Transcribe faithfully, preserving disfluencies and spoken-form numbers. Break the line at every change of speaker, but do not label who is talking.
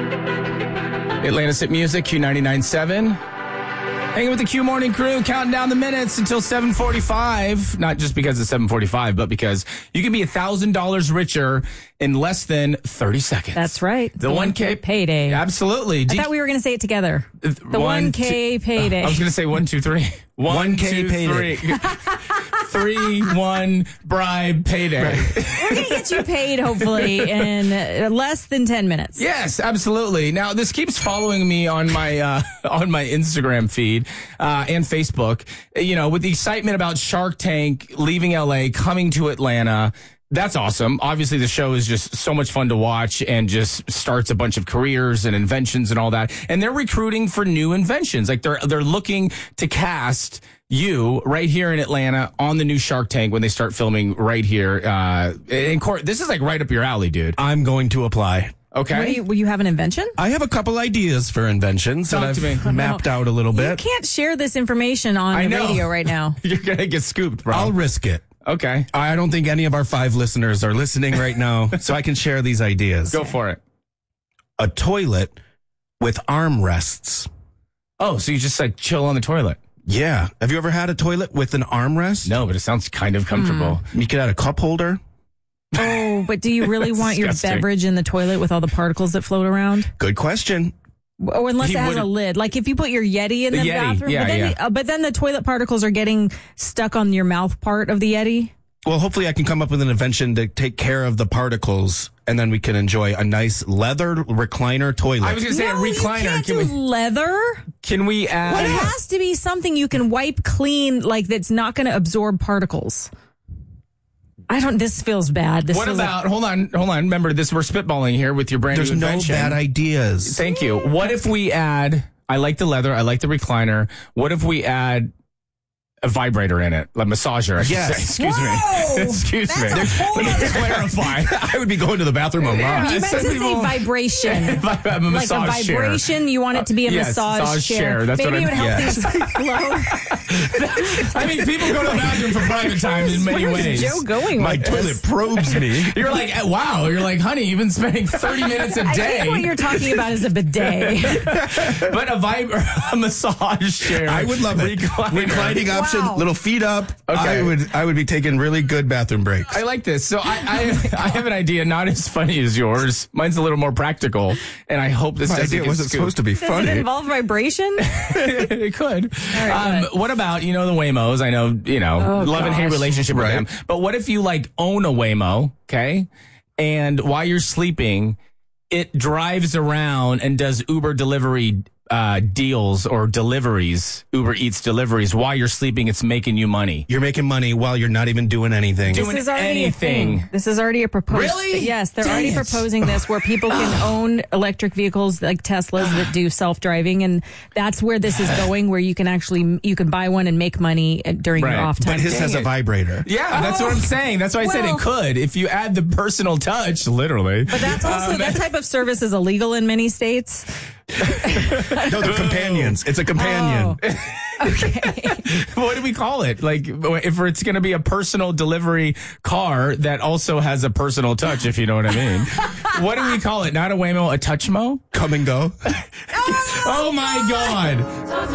Atlantis Hit Music, Q ninety-nine point seven. Hanging with the Q Morning Crew, counting down the minutes until seven forty-five. Not just because it's seven forty-five, but because you can be one thousand dollars richer in less than thirty seconds.
That's right.
The, the one K
payday.
Absolutely.
I
D-
thought we were going to say it together. The
one,
one K
two,
payday.
I was going to say one, two, three. One,
one K
two,
payday.
Three. Three, one, bribe, payday.
Right. We're going to get you paid, hopefully, in less than ten minutes.
Yes, absolutely. Now, this keeps following me on my uh, on my Instagram feed uh, and Facebook. You know, with the excitement about Shark Tank leaving L A, coming to Atlanta. That's awesome. Obviously, the show is just so much fun to watch and just starts a bunch of careers and inventions and all that. And they're recruiting for new inventions. Like they're they're looking to cast you right here in Atlanta on the new Shark Tank when they start filming right here. Uh, in court, this is like right up your alley, dude.
I'm going to apply.
Okay.
What do you, will you have an invention?
I have a couple ideas for inventions
Talk
that
to
I've
me.
mapped out a little bit.
You can't share this information on
I
the
know.
radio right now.
You're going to get scooped, bro.
I'll risk it.
Okay.
I don't think any of our five listeners are listening right now, so I can share these ideas.
Go for it.
A toilet with armrests.
Oh, so you just like chill on the toilet?
Yeah. Have you ever had a toilet with an armrest?
No, but it sounds kind of comfortable.
You could add a cup holder.
Oh, but do you really want your
disgusting.
beverage in the toilet with all the particles that float around?
Good question.
Or unless
He
it has a
wouldn't-
lid. Like if you put your Yeti in the,
The Yeti,
bathroom.
yeah,
but, then
yeah.
The, uh, but then the toilet particles are getting stuck on your mouth part of the Yeti.
Well, hopefully I can come up with an invention to take care of the particles, and then we can enjoy a nice leather recliner toilet.
I was going to say
no,
a recliner.
You can't
Can
do
we,
leather.
can we add...
It has to be something you can wipe clean, like that's not going to absorb particles. I don't. This feels bad. This
What
feels
about, hold on, hold on. Remember this, we're spitballing here with your brand
There's
new
no
invention.
bad ideas.
Thank you. What if we add, I like the leather, I like the recliner. What if we add a vibrator in it? A massager, I should
Yes.
say. Excuse
Whoa!
me. Excuse
That's
me.
a whole
Let me
other-
clarify.
I would be going to the bathroom a lot.
Yeah.
You meant
Some
to say
people-
vibration.
a
Like a
massage chair.
vibration, you want it to be a
Uh, yes,
massage,
massage
chair.
chair. That's
Maybe
what
it would
I-
help
yeah.
things flow.
I mean, people go to the bathroom for private time in many
Where's
ways.
Joe going
My
with
toilet
this?
probes me.
You're like, eh, wow. You're like, honey, you've been spending thirty minutes a
I
day.
think what you're talking about is a bidet.
But a vib- a massage chair.
I would love it.
Recliner.
Reclining option,
Wow.
little feet up.
Okay.
I would I would be taking really good bathroom breaks.
I like this. So I, I I have an idea, not as funny as yours. Mine's a little more practical, and I hope this
My
doesn't
idea
get
wasn't
scooped.
supposed to be
Does
funny.
it involve vibration?
It could.
right,
um,
good.
what about, you know, the Waymos? I know, you know,
Oh,
love and hate
gosh.
relationship with
Right.
them. But what if you like own a Waymo, okay? And while you're sleeping, it drives around and does Uber delivery uh, deals or deliveries, Uber Eats deliveries. While you're sleeping, it's making you money.
You're making money while you're not even doing anything.
Doing
This is already
anything.
a thing. This is already a proposal.
Really?
Yes, they're
Dang
already
it.
proposing this where people can own electric vehicles like Teslas that do self-driving, and that's where this is going. Where you can actually you can buy one and make money uh, during
Right.
your off time.
But his
Dang
has a
it.
vibrator.
Yeah, that's what I'm saying. That's why I said
Well-
it could. If you add the personal touch, literally.
But that's also that type of service is illegal in many states.
No, they're companions. It's a companion.
Oh, okay.
What do we call it? Like, if it's going to be a personal delivery car that also has a personal touch, if you know what I mean. What do we call it? Not a Waymo, a Touchmo?
Come and go.
Oh my God.